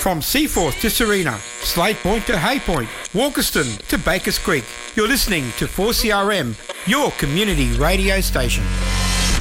From Seaforth to Serena, Slate Point to Hay Point, Walkerston to Bakers Creek, you're listening to 4CRM, your community radio station.